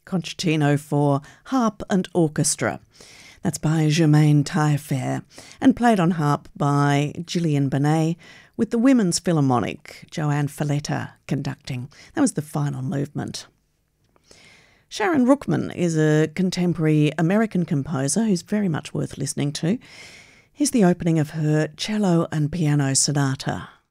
Concertino for Harp and Orchestra. That's by Germaine Taillefer and played on harp by Gillian Benet with the Women's Philharmonic, Joanne Falletta, conducting. That was the final movement. Sharon Ruchman is a contemporary American composer who's very much worth listening to. Here's the opening of her cello and piano sonata.